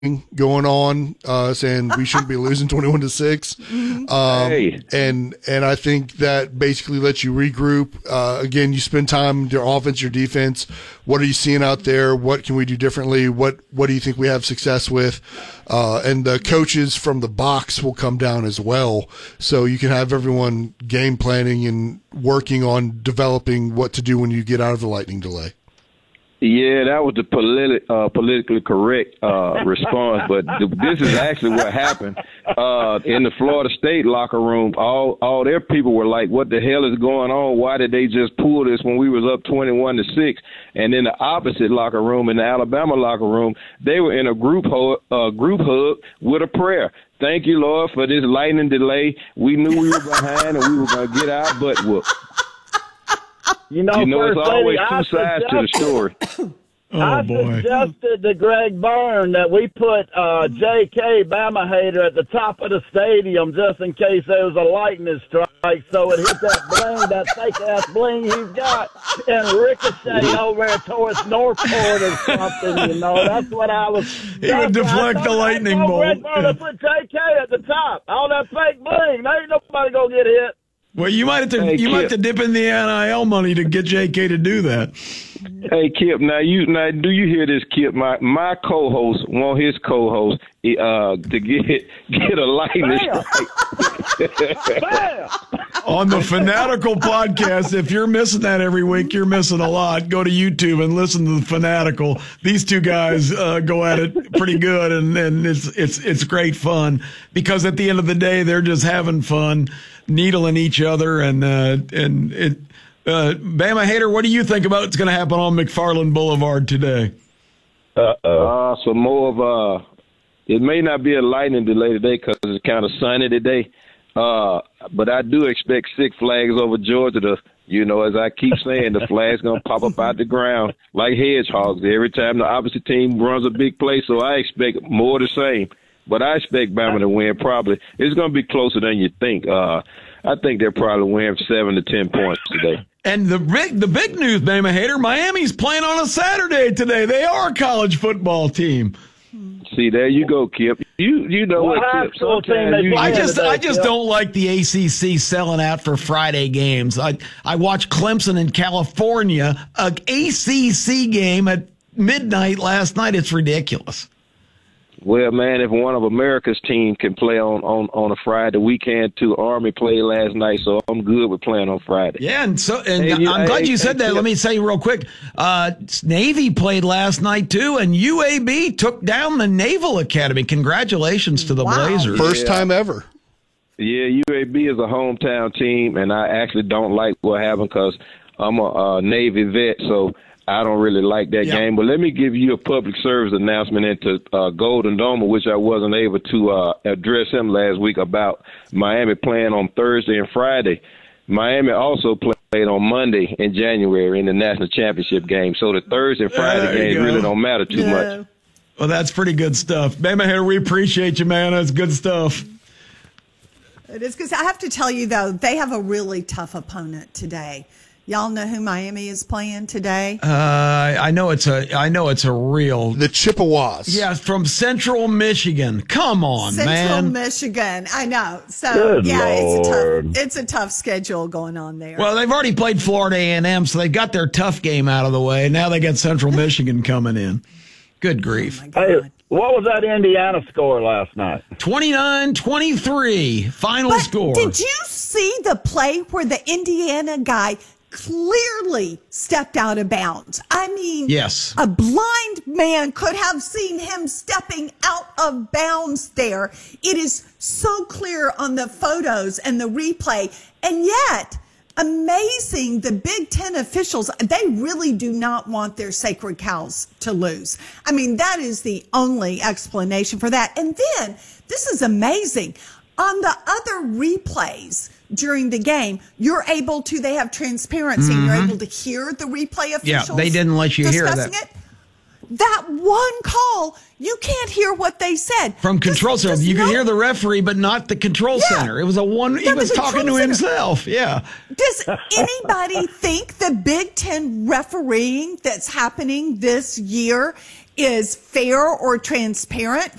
going on, saying we shouldn't be losing 21-6. And I think that basically lets you regroup. Again, you spend time with your offense, your defense. What are you seeing out there? What can we do differently? What do you think we have success with? And the coaches from the box will come down as well. So you can have everyone game planning and working on developing what to do when you get out of the lightning delay. Yeah, that was the politically correct response, but this is actually what happened in the Florida State locker room. All their people were like, "What the hell is going on? Why did they just pull this when we was up 21-6?" And in the opposite locker room, in the Alabama locker room, they were in a group hug with a prayer. Thank you, Lord, for this lightning delay. We knew we were behind and we were going to get our butt whooped. You know, it's always two sides to the story. I suggested to Greg Byrne that we put J.K. Bama Hater at the top of the stadium just in case there was a lightning strike, so it hit that bling, that fake-ass bling he's got, and ricochet over towards Northport or something, you know. That's what I was... He would deflect the lightning bolt. Greg Byrne put J.K. at the top. All that fake bling. There ain't nobody going to get hit. Well, you might have to dip in the NIL money to get J.K. to do that. Hey, Kip, now do you hear this, Kip? My co-host want his co-host to get a lightning strike. On the Fanatical podcast, if you're missing that every week, you're missing a lot. Go to YouTube and listen to the Fanatical. These two guys go at it pretty good, and it's great fun because at the end of the day, they're just having fun, needling each other, and it. Bama Hater, what do you think about what's going to happen on McFarland Boulevard today? Some more of it may not be a lightning delay today because it's kind of sunny today. But I do expect 6 flags over Georgia to, as I keep saying, the flag's going to pop up out the ground like hedgehogs every time the opposite team runs a big play. So I expect more of the same. But I expect Bama to win probably. It's going to be closer than you think. I think they'll probably win 7 to 10 points today. And the big news, Bama Hater, Miami's playing on a Saturday today. They are a college football team. See, there you go, Kip. You know what, Kip. I just don't like the ACC selling out for Friday games. I watched Clemson in California, an ACC game at midnight last night. It's ridiculous. Well, man, if one of America's team can play on a Friday, we can too. Army played last night, so I'm good with playing on Friday. Yeah, I'm glad you said that. Let me say real quick, Navy played last night too, and UAB took down the Naval Academy. Congratulations to the Blazers. First time ever. Yeah, UAB is a hometown team, and I actually don't like what happened because I'm a Navy vet, so I don't really like that game. But let me give you a public service announcement into Golden Dome, which I wasn't able to address him last week about Miami playing on Thursday and Friday. Miami also played on Monday in January in the national championship game. So the Thursday and Friday games really don't matter too much. Well, that's pretty good stuff. Bama Hater, we appreciate you, man. That's good stuff. It is, because I have to tell you, though, they have a really tough opponent today. Y'all know who Miami is playing today? I know it's a real the Chippewas. Yeah, from Central Michigan. Come on, man. Central Michigan. I know. So it's a tough schedule going on there. Well, they've already played Florida A&M, so they got their tough game out of the way. Now they got Central Michigan coming in. Good grief. Oh, hey, what was that Indiana score last night? 29-23 final score. Did you see the play where the Indiana guy clearly stepped out of bounds? I mean, yes, a blind man could have seen him stepping out of bounds there. It is so clear on the photos and the replay. And yet, amazing, the Big Ten officials, they really do not want their sacred cows to lose. I mean, that is the only explanation for that. And then, this is amazing. On the other replays during the game, they have transparency. Mm-hmm. You're able to hear the replay officials. Yeah, they didn't let you hear that. That one call, you can't hear what they said. From control center. You can hear the referee, but not the control center. It was he was talking to himself. Yeah. Does anybody think the Big Ten refereeing that's happening this year is fair or transparent